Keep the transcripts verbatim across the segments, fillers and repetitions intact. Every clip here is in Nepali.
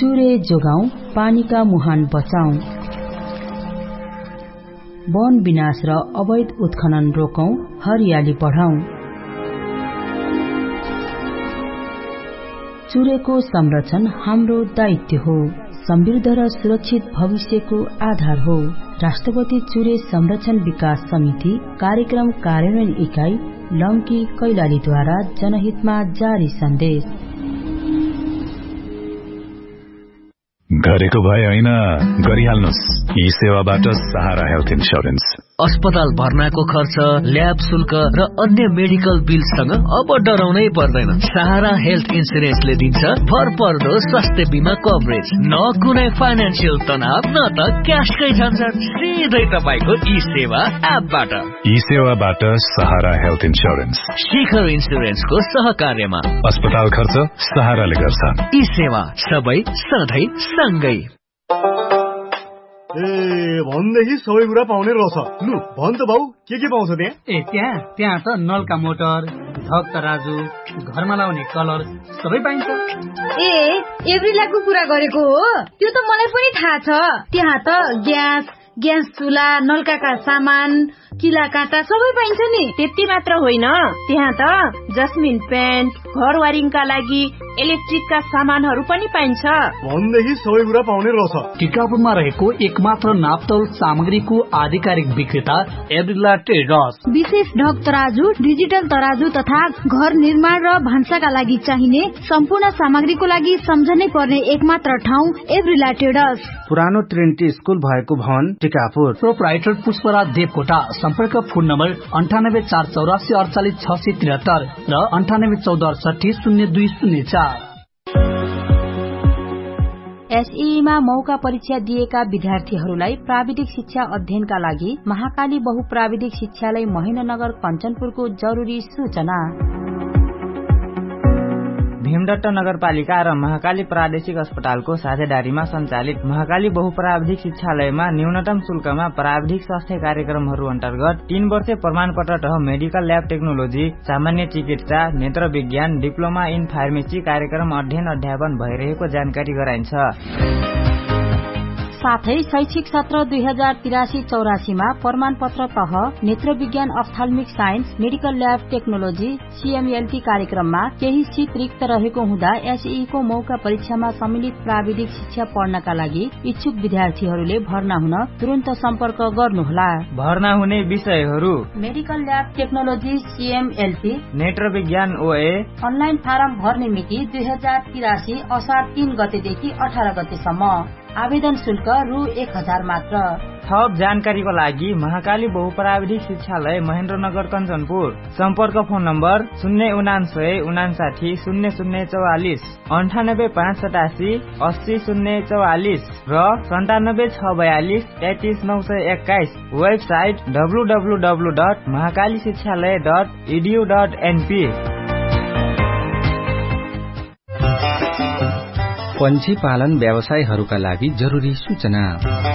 चुरे जोगाउँ, पानीका मुहान बचाउँ। वन विनाश र अवैध उत्खनन रोकौं, हरियाली बढाउँ। चुरेको संरक्षण हाम्रो दायित्व हो, समृद्ध र सुरक्षित भविष्यको आधार हो। राष्ट्रपति चुरे संरक्षण विकास समिति कार्यक्रम कार्यान्वयन इकाई लम्की कैलालीद्वारा जनहितमा जारी सन्देश। गरेको भए होइन, गरिहाल्नुस्। यी सेवाबाट सहारा हेल्थ इन्स्योरेन्स। अस्पताल भर्नाको खर्च, ल्याब शुल्क र अन्य मेडिकल बिलसँग अब डराउनै पर्दैन। सहारा हेल्थ इन्स्योरेन्सले दिन्छ भरपर्दो स्वास्थ्य बिमा कभरेज। न कुनै फाइनान्सियल तनाव, न त क्याशकै झन्झट, सिधै तपाईको ई सेवा एपबाट। ई सेवाबाट सहारा हेल्थ इन्स्योरेन्स शिखर इन्स्योरेन्सको सहकार्यमा। अस्पताल खर्च सहाराले गर्छ। ई सेवा सबै सधैँ सँगै। ए भन्देखि सबै कुरा पाउने रहेछ। लु भन् त बाउ, के के पाउँछ त्यहाँ? ए त्यहाँ त्यहाँ त नलका मोटर, धक तराजु, घरमा लाउने कलर सबै पाइन्छ। ए एभ्रिलाको कुरा गरेको हो? त्यो त मलाई पनि थाहा छ। त्यहाँ त ग्यास ग्यास चुला, नलकाका सामान, किला काँटा सबै पाइन्छ नि। त्यति मात्र होइन, त्यहाँ त जस्मिन पेन्ट, घर वायरिङका लागि इलेक्ट्रिकका सामानहरू पनि पाइन्छ। भन्देखि सबै कुरा पाउने रहेछ। टिकापुरमा रहेको एकमात्र नापतोल सामग्रीको आधिकारिक विक्रेता एभ्रिला ट्रेडर्स। विशेष ढक तराजु, डिजिटल तराजु तथा घर निर्माण र भान्साका लागि चाहिने सम्पूर्ण सामग्रीको लागि सम्झनै पर्ने एकमात्र ठाउँ एभ्रिला ट्रेडर्स। पुरानो ट्रिनिटी स्कुल भएको भवन टिकापुर। प्रोप्राइटर पुष्पराज देवकोटा। सम्पर्क फोन नम्बर अन्ठानब्बे चार चौरासी अडचालिस छ सय त्रिहत्तर र अन्ठानब्बे चौध अडसठी शून्य दुई शून्य चार। एसईमा मौका परीक्षा दिएका विद्यार्थीहरूलाई प्राविधिक शिक्षा अध्ययनका लागि महाकाली बहुप्राविधिक शिक्षालय महेन्द्रनगर कञ्चनपुरको जरुरी सूचना। भीमडट्ट नगरपालिका र महाकाली प्रादेशिक अस्पतालको साझेदारीमा सञ्चालित महाकाली बहुप्राविधिक शिक्षालयमा न्यूनतम शुल्कमा प्राविधिक स्वास्थ्य कार्यक्रमहरू अन्तर्गत तीन वर्ष प्रमाणपत्र तह मेडिकल ल्याब टेक्नोलोजी, सामान्य चिकित्सा, नेत्र विज्ञान, डिप्लोमा इन फार्मेसी कार्यक्रम अध्ययन अध्यापन भइरहेको जानकारी गराइन्छ। साथै शैक्षिक सत्र दुई हजार तिरासी चौरासीमा प्रमाणपत्र तह नेत्र विज्ञान, अप्थाल्मिक साइन्स, मेडिकल ल्याब टेक्नोलोजी, सीएमएलटी कार्यक्रममा केही सीट रिक्त रहेको हुँदा एसई को मौका परीक्षामा सम्मिलित प्राविधिक शिक्षा पढ्नका लागि इच्छुक विद्यार्थीहरूले भर्ना हुन तुरन्त सम्पर्क गर्नुहोला। भर्ना हुने विषयहरू: मेडिकल ल्याब टेक्नोलोजी सीएमएलटी, नेत्र विज्ञान ओए। अनलाइन फारम भर्ने मिति दुई हजार तिरासी असार तीन गतेदेखि अठार गतेसम्म। आवेदन शुल्क रु एक हजार मात्र। थप जानकारीको लागि महाकाली बहुप्राविधिक शिक्षालय महेन्द्रनगर कञ्चनपुर। सम्पर्क फोन नम्बर शून्य उनान्सय उनासाठी शून्य शून्य चौवालिस, अन्ठानब्बे पाँच सतासी अस्सी शून्य चौवालिस र सन्तानब्बे छ बयालिस तेत्तिस नौ सय एक्काइस। Website W W W dot Mahakali शिक्षालय dot edu dot NP. पंक्षी पालन व्यवसायहरूका लागि जरुरी सूचना।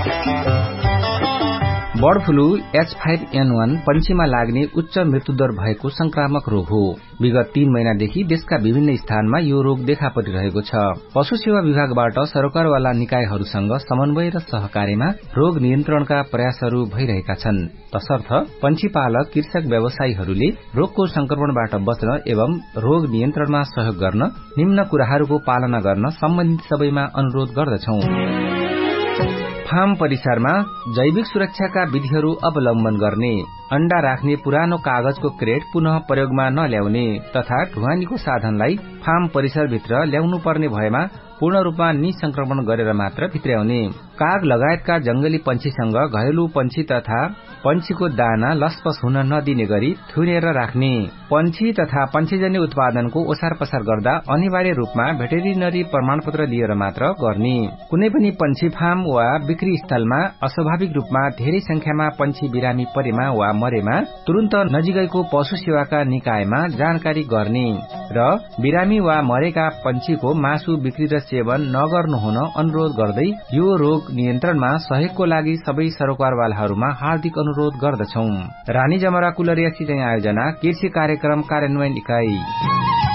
Bird flu H five an वन पंक्षीमा लाग्ने उच्च मृत्युदर भएको संक्रामक रोग हो। विगत तीन महिनादेखि देशका विभिन्न स्थानमा यो रोग देखा परिरहेको छ। पशु सेवा विभागबाट सरकारवाला निकायहरूसँग समन्वय र सहकार्यमा रोग नियन्त्रणका प्रयासहरू भइरहेका छन्। तसर्थ पंक्षी पालक कृषक व्यवसायीहरूले रोगको संक्रमणबाट बच्न एवं रोग नियन्त्रणमा सहयोग गर्न निम्न कुराहरूको पालना गर्न सम्बन्धित सबैमा अनुरोध गर्दछौं। फार्म परिसरमा जैविक सुरक्षाका विधिहरू अवलम्बन गर्ने, अण्डा राख्ने पुरानो कागजको क्रेट पुनः प्रयोगमा नल्याउने तथा ढुवानीको साधनलाई फार्म परिसरभित्र ल्याउनु पर्ने भएमा पूर्ण रूपमा निसंक्रमण गरेर मात्र भित्र्याउने, काग लगायतका जंगली पंक्षीसँग घरेलु पंक्षी तथा पंक्षीको दाना लसपस हुन नदिने गरी थुनेर राख्ने, पंक्षी तथा पंक्षीजन्य उत्पादनको ओसार पसार गर्दा अनिवार्य रूपमा भेटेरिनरी प्रमाणपत्र लिएर मात्र गर्ने, कुनै पनि पंक्षी फार्म वा बिक्री स्थलमा अस्वाभाविक रूपमा धेरै संख्यामा पंक्षी बिरामी परेमा वा मरेमा तुरन्त नजिकैको पशु सेवाका निकायमा जानकारी गर्ने र बिरामी वा मरेका पंक्षीको मासु बिक्री र सेवन नगर्नु हुन अनुरोध गर्दै यो रोग नियन्त्रणमा सहयोगको लागि सबै सरकारवालाहरूमा हार्दिक अनुरोध गर्दछौं। रानी जमरा कुलरिया सिंचाई आयोजना कृषि कार्यक्रम कार्यान्वयन इकाई।